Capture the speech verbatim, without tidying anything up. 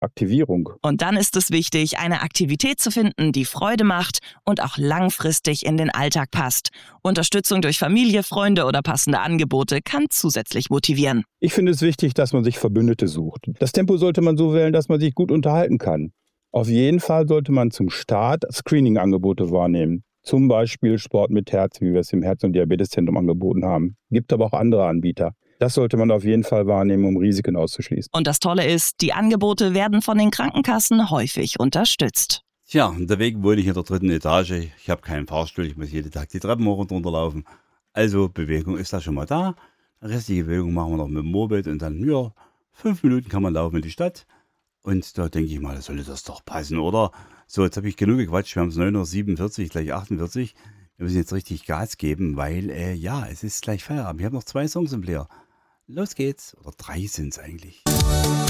Aktivierung. Und dann ist es wichtig, eine Aktivität zu finden, die Freude macht und auch langfristig in den Alltag passt. Unterstützung durch Familie, Freunde oder passende Angebote kann zusätzlich motivieren. Ich finde es wichtig, dass man sich Verbündete sucht. Das Tempo sollte man so wählen, dass man sich gut unterhalten kann. Auf jeden Fall sollte man zum Start Screening-Angebote wahrnehmen. Zum Beispiel Sport mit Herz, wie wir es im Herz- und Diabeteszentrum angeboten haben. Gibt aber auch andere Anbieter. Das sollte man auf jeden Fall wahrnehmen, um Risiken auszuschließen. Und das Tolle ist, die Angebote werden von den Krankenkassen häufig unterstützt. Tja, unterwegs wohne ich in der dritten Etage. Ich habe keinen Fahrstuhl, ich muss jeden Tag die Treppen hoch und runter laufen. Also Bewegung ist da schon mal da. Die restliche Bewegung machen wir noch mit dem Moped und dann, ja, fünf Minuten kann man laufen in die Stadt. Und da denke ich mal, da sollte das doch passen, oder? So, jetzt habe ich genug gequatscht. Wir haben es neun Uhr siebenundvierzig, gleich achtundvierzig. Wir müssen jetzt richtig Gas geben, weil, äh, ja, es ist gleich Feierabend. Ich habe noch zwei Songs im Player. Los geht's. Oder drei sind es eigentlich.